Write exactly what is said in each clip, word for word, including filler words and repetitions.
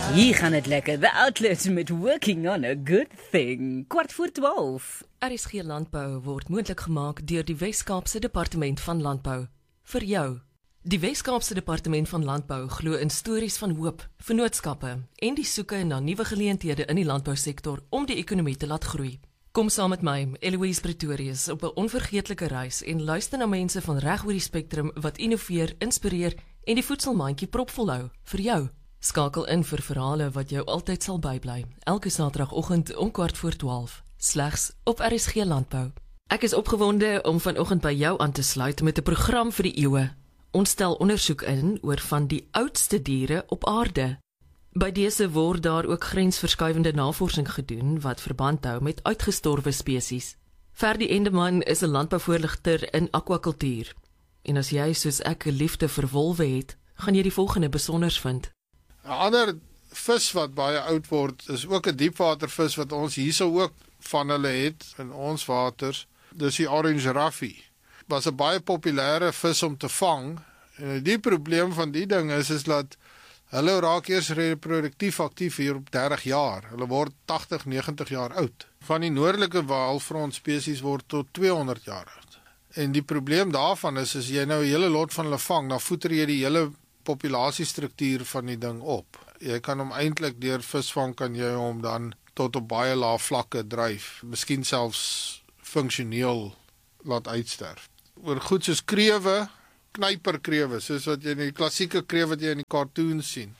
Hier gaan het lekker. The Outlet met Working on a Good Thing. Kwart voor twaalf. R S G Landbou word moontlik gemaak deur die Wes-Kaapse Departement van Landbou. Vir jou. Die Wes-Kaapse Departement van Landbou glo in stories van hoop, vennootskappe en die soeke na nuwe geleenthede in die landbousektor om die ekonomie te laat groei. Kom saam met my, Eloise Pretorius, op 'n onvergeetlike reis en luister na mense van reg oor die spektrum wat innoveer, inspireer en die voedselmandjie propvol hou vir jou. Skakel in vir verhale wat jou altyd sal bybly. Elke Saterdagoggend om kwart voor twaalf, slegs op R S G Landbou. Ek is opgewonde om vanoggend by jou aan te sluit met 'n program vir die eeue. Ons stel ondersoek in oor van die oudste diere op aarde. By dese word daar ook grensverskuivende navorsing gedoen wat verband hou met uitgestorwe spesies. Ferdi Endeman is 'n landbouvoorligter in akwakultuur. En as jy soos ek 'n liefde vir wolwe het, gaan jy die volgende besonders vind. 'n Ander vis wat baie oud word, is ook 'n diepwatervis wat ons hierso ook van hulle het in ons waters. Dis die orange raffie. Was 'n baie populêre vis om te vang. En die probleem van die ding is is dat hulle raak eers reproduktief aktief hier op dertig jaar. Hulle word tagtig, negentig jaar oud. Van die noordelike waalfront spesies word tot tweehonderd jaar oud. En die probleem daarvan is as jy nou 'n hele lot van hulle vang, dan voeter jy die hele populasiestruktuur van die ding op. Jy kan hom eintlik deur visvang kan jy hom dan tot op baie lae vlakke dryf, miskien selfs funksioneel laat uitsterf. Oor goed soos krewe, knyperkrewe, soos wat jy in die klassieke krewe wat jy in die cartoons sien.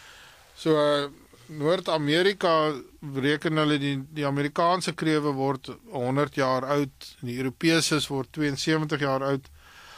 So uh, Noord-Amerika reken hulle die, die Amerikaanse krewe word honderd jaar oud, en die Europese word twee en sewentig jaar oud.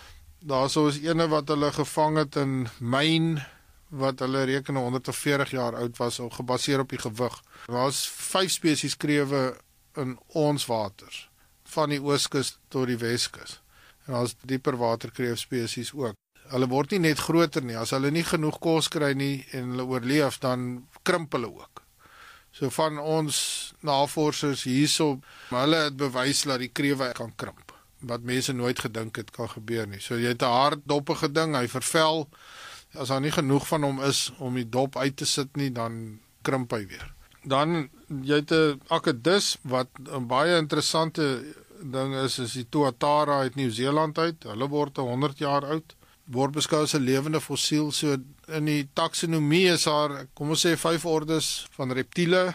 Daar sou is ene wat hulle gevang het in Maine, wat hulle reken honderd veertig jaar oud was, gebaseer op die gewig. Daar is vyf spesies krewe in ons waters, van die ooskus tot die weskus. En daar is dieper waterkreef spesies ook. Hulle word nie net groter nie, as hulle nie genoeg kos kry nie en hulle oorleef, dan krimp hulle ook. So van ons navorsers hierso, hulle het bewys dat die krewe kan krimp, wat mense nooit gedink het kan gebeur nie. So jy het 'n harddoppige ding, hy vervel, as daar nie genoeg van hom is om die dop uit te sit nie, dan krimp hy weer. Dan, jy het 'n akedus, wat 'n baie interessante ding is, is die Tuatara uit Nieu-Seeland uit. Hulle word honderd jaar oud, word beskou as 'n lewende fossiel. So in die taksonomie is daar, kom ons sê, vyf ordes van reptiele,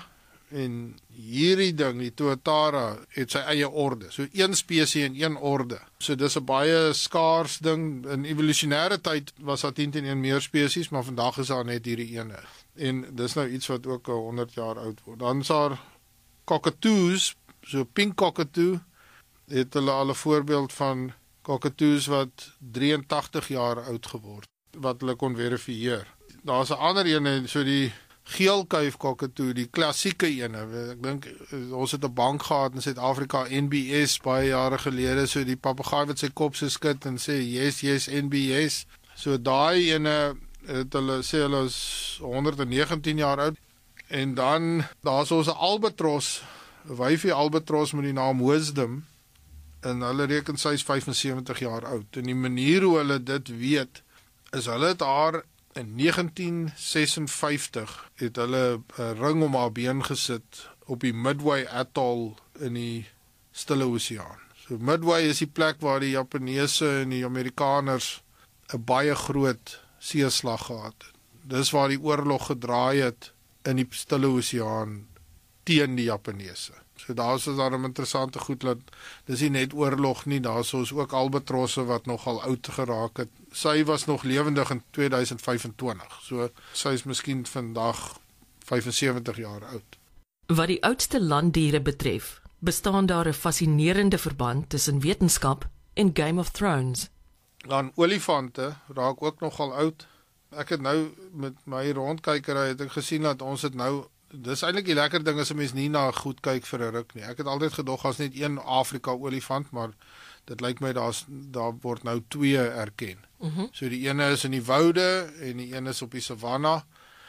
en hierdie ding, die Tuatara, het sy eie orde. So een spesie en een orde. So dis 'n baie skaars ding. In evolusionêre tyd was daar tien teen een meer spesies, maar vandag is daar net hierdie ene. En dis nou iets wat ook honderd jaar oud word. Dan is daar cockatoos, so pink cockatoo, het hulle al 'n voorbeeld van cockatoos wat drieëntagtig jaar oud geword, wat hulle kon verifieer. Daar's 'n ander ene, so die geelkuif cockatoo, die klassieke ene. Ek dink ons het 'n bank gehad in Suid-Afrika, N B S, baie jare gelede, so die papegaai wat sy kop so skud en sê yes, yes, N B S. So daai ene het hulle sê hulle is honderd negentien jaar oud. En dan daar's ons 'n albatros, 'n wyfie albatros met die naam Wisdom, en hulle reken sy is vyfensewentig jaar oud. En die manier hoe hulle dit weet, is hulle het haar in negentien sesenvyftig het hulle 'n ring om haar been gesit op die Midway Atoll in die Stille Oseaan. So Midway is die plek waar die Japaneese en die Amerikaners 'n baie groot seeslag gehad het. Dis waar die oorlog gedraai het in die Stille Oseaan teen die Japaneese. So daar is daar 'n interessante goed dat dis nie net oorlog nie, daar is ons ook albatrosse wat nogal oud geraak het. Sy was nog lewendig in twee duisend vyfentwintig. So sy is miskien vandag vyfensewentig jaar oud. Wat die oudste landdiere betref, bestaan daar 'n fascinerende verband tussen wetenskap en Game of Thrones. Dan olifante raak ook nogal oud. Ek het nou met my rondkykery het ek gesien dat ons het nou, dis eintlik die lekker ding as 'n mens nie na goed kyk vir 'n ruk nie. Ek het altyd gedog as net een Afrika olifant, maar dit lyk my daar's daar word nou twee erken. Mm-hmm. So die ene is in die woude en die een is op die savanna.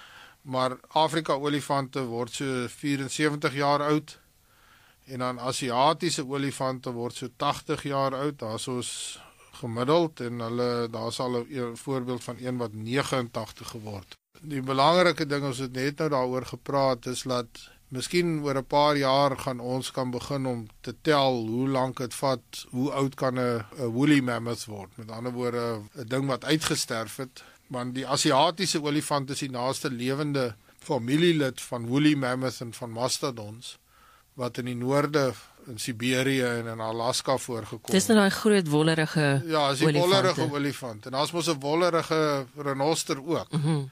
Maar Afrika olifante word so vierensewentig jaar oud. En dan Asiatiese olifante word so tagtig jaar oud. Daar's ons gemiddeld en hulle daar's al 'n voorbeeld van een wat negenentagtig geword. Die belangrike ding, ons het net nou daaroor gepraat, is dat miskien oor 'n paar jaar gaan ons kan begin om te tel hoe lank dit vat, hoe oud kan 'n 'n woolly mammoth word. Met ander woorde, 'n ding wat uitgesterf het. Want die Asiatiese olifant is die naaste lewende familielid van woolly mammoth en van mastodons, wat in die noorde, in Siberië en in Alaska voorgekom. Dis nou daai groot wollerige Ja, is die wollerige olifant. En daar's mos 'n wollerige renoster ook. Mm-hmm.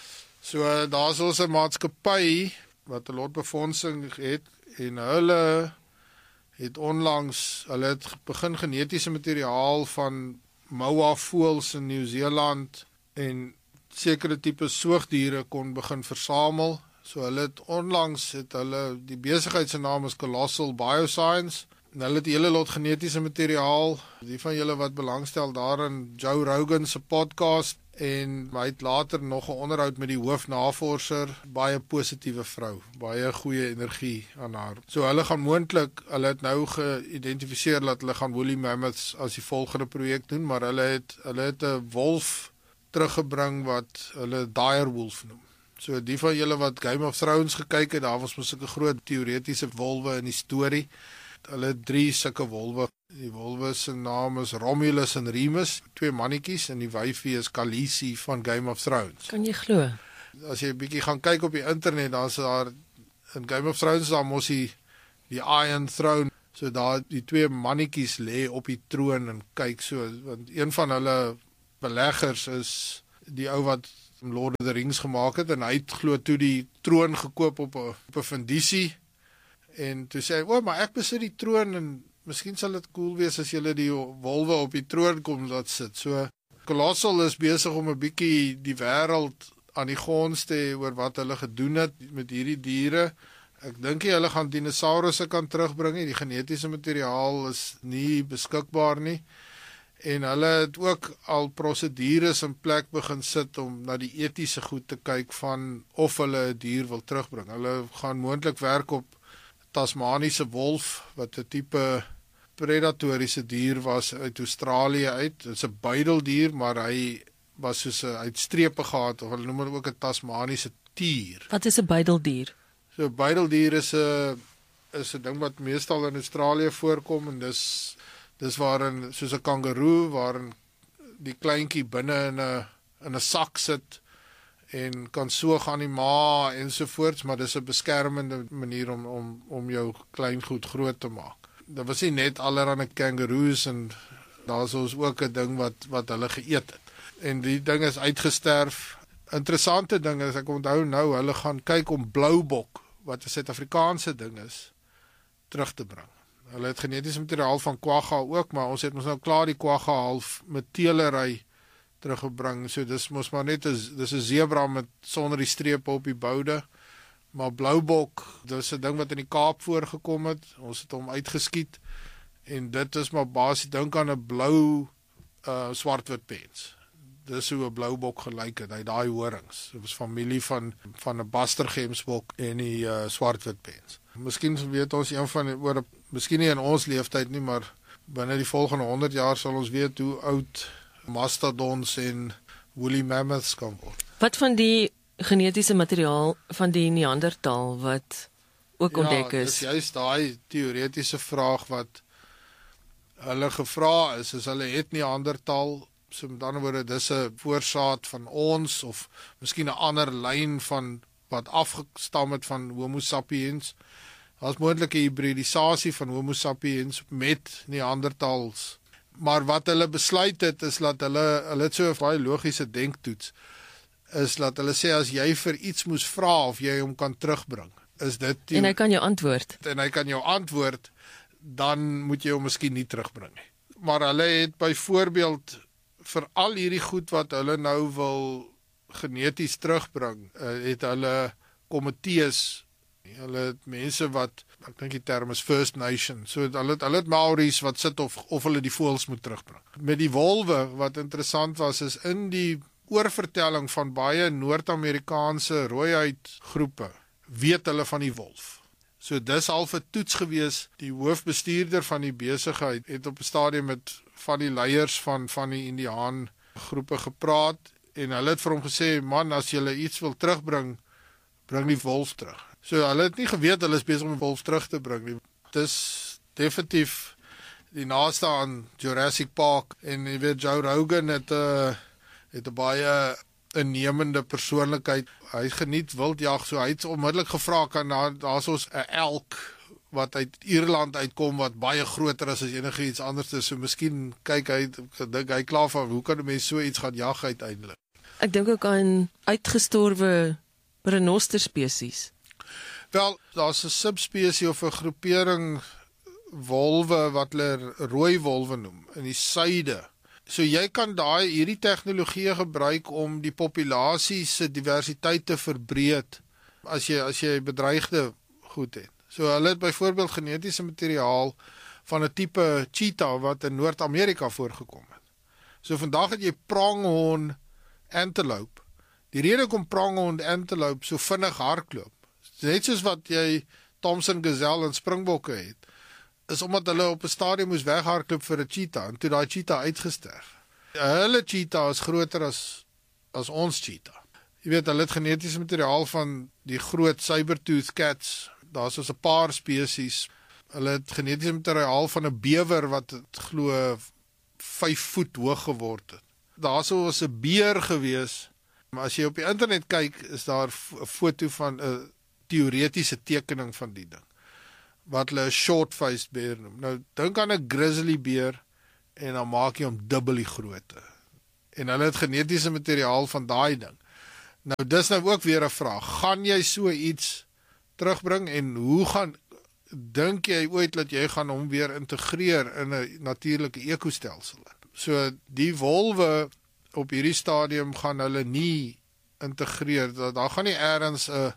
So daar's ons 'n maatskappy wat 'n lot befondsing het en hulle het onlangs, hulle het begin genetiese materiaal van moa voëls in Nieu-Seeland en sekere tipe soogdiere kon begin versamel. So hulle het onlangs het hulle die besigheid se naam is Colossal Bioscience. En hulle het 'n hele lot genetiese materiaal. Die van julle wat belangstel daarin, Joe Rogan se podcast, en hy het later nog 'n onderhoud met die hoofnavorser, baie positiewe vrou, baie goeie energie aan haar. So hulle gaan moontlik, hulle het nou geïdentifiseer dat hulle gaan woolly mammoths as die volgende projek doen, maar hulle het hulle het 'n wolf teruggebring wat hulle direwolf noem. So die van julle wat Game of Thrones gekyk het, daar was mos 'n groot teoretiese wolwe in die storie. Hulle het drie sulke wolwe. Die wolwe se naam is Romulus en Remus, twee mannetjies, en die wyfie is Khaleesi van Game of Thrones. Kan jy glo? As jy 'n bietjie gaan kyk op die internet, dan is daar in Game of Thrones daar mos die die Iron Throne, so daar die twee mannetjies lê op die troon en kyk so, want een van hulle beleggers is die ou wat Lord of the Rings gemaak het, en hy het glo toe die troon gekoop op 'n op 'n fundisie, en toe sê hy, o, maar ek besit die troon, en miskien sal dit cool wees as julle die wolwe op die troon kom laat sit. So Colossal is besig om 'n bietjie die wêreld aan die gons te hê oor wat hulle gedoen het met hierdie diere. Ek dink hulle gaan dinosourusse kan terugbring nie, die genetiese materiaal is nie beskikbaar nie. En hulle het ook al prosedures in plek begin sit om na die etiese goed te kyk van of hulle 'n dier wil terugbring. Hulle gaan moontlik werk op Tasmaniese wolf, wat 'n tipe predatoriese dier was uit Australië uit. Dit is 'n buideldier, maar hy was soos 'n uitstrepe gehad, of hulle noem dit ook 'n Tasmaniese tier. Wat is 'n buideldier? So 'n buideldier is 'n is 'n ding wat meestal in Australië voorkom, en dis dis waarin soos 'n kangaroo waarin die kleintjie binne in 'n in 'n sak sit en kan soog aan die ma ensovoorts, maar dis 'n beskermende manier om om om jou kleingoed groot te maak. Daar was nie net allerlei kangaroos, en daar's ons ook 'n ding wat wat hulle geëet het. En die ding is uitgesterf. Interessante ding is, ek onthou nou, hulle gaan kyk om bloubok, wat 'n Suid-Afrikaanse ding is, terug te bring. Hulle het genetiese materiaal van quagga ook, maar ons het ons nou klaar die quagga half met teelery teruggebring. So dis mos maar net 'n dis 'n zebra met sonder die strepe op die boude. Maar bloubok, dis 'n ding wat in die Kaap voorgekom het. Ons het hom uitgeskiet, en dit is maar basies, dink aan 'n blou uh swartwit pens. Dis hoe 'n bloubok gelyk het, hy daai horings. Dit was familie van van 'n bastergemsbok en die uh, swartwit pens. Miskien weet ons een van oor miskien nie in ons leeftyd nie, maar binne die volgende honderd jaar sal ons weet hoe oud mastodons en woolly mammoths kan word. Wat van die genetiese materiaal van die Neandertal wat ook ontdek Ja, is? dis juist daai teoretiese vraag wat hulle gevra is, is hulle het Neandertal, so met ander woorde, dis 'n voorsaat van ons, of miskien 'n ander lyn van wat afgestam het van Homo sapiens. Daar's moontlik 'n hibridisasie van Homo sapiens met Neandertals. Maar wat hulle besluit het, is dat hulle, hulle het so 'n baie logiese denktoets, is dat hulle sê, as jy vir iets moes vra of jy hom kan terugbring, is dit die, En hy kan jou antwoord. en hy kan jou antwoord, dan moet jy hom miskien nie terugbring nie. Maar hulle het byvoorbeeld vir al hierdie goed wat hulle nou wil geneties terugbring, het hulle komitees, hulle het mense wat, ek dink die term is First Nation, so hulle het, hulle het Maoris wat sit of, of hulle die voëls moet terugbring. Met die wolwe, wat interessant was, is in die oorvertelling van baie Noord-Amerikaanse rooihuid groepe, weet hulle van die wolf. So dis al 'n toets gewees. Die hoofbestuurder van die besigheid het op 'n stadium met van die leiers van van die Indiaan groepe gepraat, En hulle het vir hom gesê, man, as jy iets wil terugbring, bring die wolf terug. So hulle het nie geweet hulle is besig om die wolf terug te bring nie. Dis definitief die naaste aan Jurassic Park, en jy weet, Joe Rogan het 'n uh, het 'n baie innemende persoonlikheid. Hy geniet wildjag, so hy het onmiddellik gevra, kan daar daar's ons 'n elk wat uit Ierland uitkom wat baie groter is as enige iets anders is. So miskien kyk hy dink hy klaar van hoe kan 'n mens so iets gaan jag uiteindelik. Ek dink ook aan uitgestorwe renosterspesies. Wel, daar's 'n subspesie of 'n groepering wolwe wat hulle rooi wolwe noem in die suide. So jy kan daai hierdie tegnologie gebruik om die populasie se diversiteit te verbreek as jy as jy bedreigde goed het. So hulle het byvoorbeeld genetiese materiaal van 'n tipe cheetah wat in Noord-Amerika voorgekom het. So vandag het jy pronghorn antelope. Die rede kom pronghorn antelope so vinnig hardloop, net soos wat jy Thompson gazelle en springbokke het, is omdat hulle op 'n stadium moes weghardloop vir 'n cheetah, en toe daai cheetah uitgesterf. Hulle cheetah is groter as as ons cheetah. Jy weet, hulle het genetiese materiaal van die groot saber-tooth cats. Daar's so 'n paar spesies. Hulle het genetiese materiaal van 'n bewer wat het glo vyf voet hoog geword het. Daar sou was 'n beer gewees, maar as jy op die internet kyk, is daar 'n foto van 'n teoretiese tekening van die ding, wat hulle 'n short-faced beer noem. Nou, dink aan 'n grizzly beer, en dan maak jy hom dubbel die grootte. En hulle het genetiese materiaal van daai ding. Nou, dis nou ook weer 'n vraag. Gaan jy so iets terugbring, en hoe gaan, dink jy ooit dat jy gaan hom weer integreer in 'n natuurlike ekostelsel? So, die wolwe op hierdie stadium gaan hulle nie integreer. Daar gaan nie ergens 'n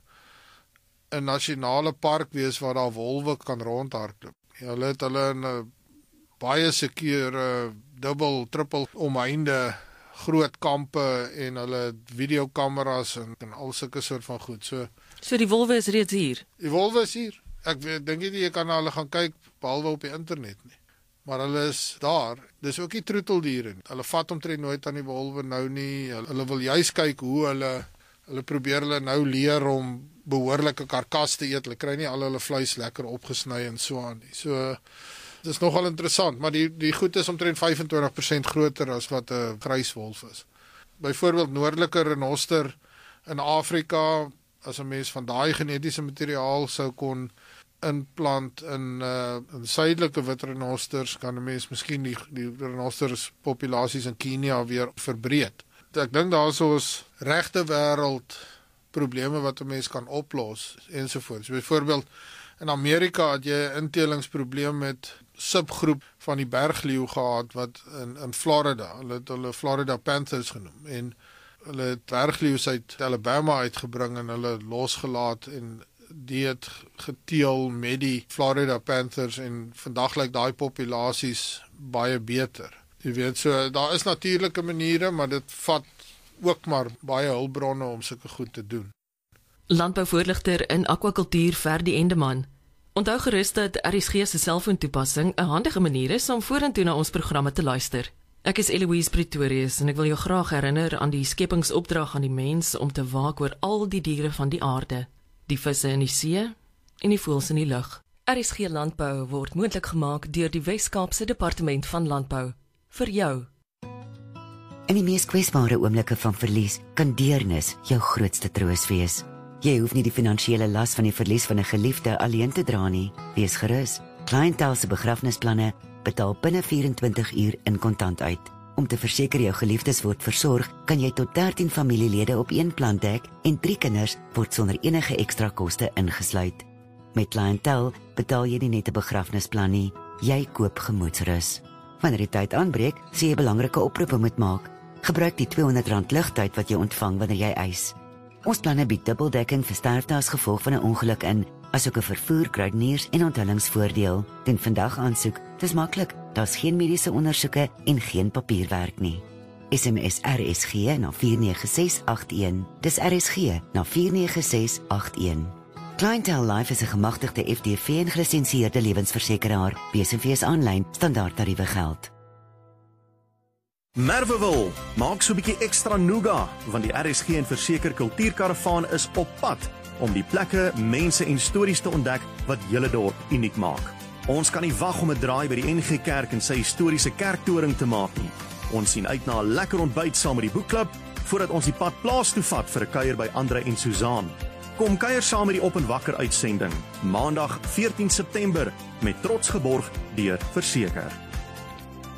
'n nasionale park wees waar daar wolwe kan rondhardloop. Ja, hulle het hulle in 'n baie sekure dubbel, trippel omheinde groot kampe, en hulle het videokameras en, en al sulke soort van goed. So, So die wolwe is reeds hier. Die wolwe is hier. Ek weet, dink nie jy kan na hulle gaan kyk behalwe op die internet nie. Maar hulle is daar. Dis ook die troeteldiere nie. Hulle vat omtrent nooit aan die wolwe nou nie. Hulle, hulle wil juist kyk hoe hulle hulle probeer hulle nou leer om behoorlike karkas te eet. Hulle kry nie al hulle vleis lekker opgesny en so aan nie. So dit is nogal interessant, maar die die goed is omtrent vyf en twintig persent groter as wat 'n gryswolf is. Byvoorbeeld noordelike renoster in Afrika, as 'n mens van daai genetiese materiaal sou kon inplant in uh, in suidelike wit renosters, kan 'n mens miskien die die renosters populasies in Kenia weer verbreek. Ek dink daar is ons regte wêreld probleme wat 'n mens kan oplos ensovoorts. Byvoorbeeld in Amerika het jy 'n intelingsprobleem met subgroep van die bergleeu gehad wat in in Florida, hulle het hulle Florida Panthers genoem, en hulle het bergleeu's uit Alabama uitgebring en hulle losgelaat, en die het geteel met die Florida Panthers, en vandag lyk daai populasies baie beter. Jy weet, so daar is natuurlike maniere, maar dit vat ook maar baie hulpbronne om sulke goed te doen. Landbouvoorligter in akwakultuur Ferdi Endeman. Onthou gerus dat R S G se selfoontoepassing 'n handige manier is om vorentoe na ons programme te luister. Ek is Eloise Pretorius en ek wil jou graag herinner aan die skepingsopdrag aan die mens om te waak oor al die diere van die aarde, die visse in die see en die voëls in die lug. R S G Landbou word moontlik gemaak deur die Wes-Kaapse Departement van Landbou. Vir jou. In die mees kwesbare oomblikke van verlies kan deernis jou grootste troos wees. Jy hoef nie die finansiële las van die verlies van 'n geliefde alleen te dra nie. Wees gerus. Clientele se begrafnisplanne betaal binne vyf en twintig uur in kontant uit. Om te verseker jou geliefdes word versorg, kan jy tot dertien familielede op een plan dek en drie kinders word sonder enige ekstra koste ingesluit. Met Clientele betaal jy nie net 'n begrafnisplan nie, jy koop gemoedsrus. Wanneer die tyd aanbreek, sê jy belangrike oproepe moet maak. Gebruik die tweehonderd rand ligtyd wat jy ontvang wanneer jy eis. Ons planne bied dubbeldekking vir sterfte as gevolg van 'n ongeluk in, asook 'n vervoer, kruideniers en onthullingsvoordeel. Doen vandag aansoek. Dis maklik. Daar's geen mediese ondersoeke en geen papierwerk nie. S M S R S G na vier nege ses agt een. Dis R S G na vier nege ses agt een. Clientele Life is 'n gemagtigde F D V en gelisensieerde lewensversekeraar. B S V is aanlyn, standaard tariewe geld. Merwewil, maak so 'n bietjie ekstra nougat, want die R S G en Verseker Kultuurkaravaan is op pad om die plekke, mense en stories te ontdek wat julle dorp uniek maak. Ons kan nie wag om 'n draai by die N G Kerk en sy historiese kerktoring te maak nie. Ons sien uit na 'n lekker ontbyt saam met die boekklub, voordat ons die pad plaas toe vat vir 'n kuier by Andre en Suzaan. Kom kuier saam met die Op en Wakker uitsending, Maandag veertien September, met trots geborg deur Verseker.